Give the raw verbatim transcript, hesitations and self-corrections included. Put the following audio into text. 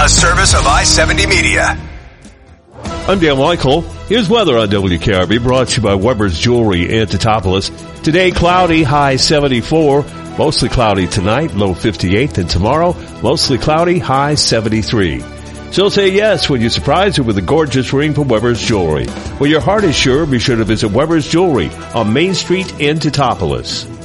A service of I seventy Media. I'm Dan Michael. Here's weather on W K R B, brought to you by Weber's Jewelry in Teutopolis. Today, cloudy, high seventy-four. Mostly cloudy tonight, low fifty-eight. And tomorrow, mostly cloudy, high seventy-three. So say yes when you surprise her with a gorgeous ring from Weber's Jewelry. When your heart is sure, be sure to visit Weber's Jewelry on Main Street in Teutopolis.